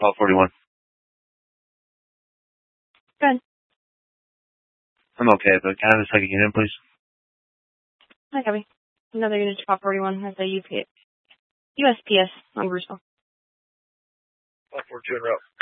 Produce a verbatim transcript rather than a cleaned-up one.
twelve forty-one. Good. I'm okay, but can I have a second unit, please? Hi, Gabby. Another unit to twelve forty-one. That's a U P U S P S on Bruceville. twelve forty-two in route.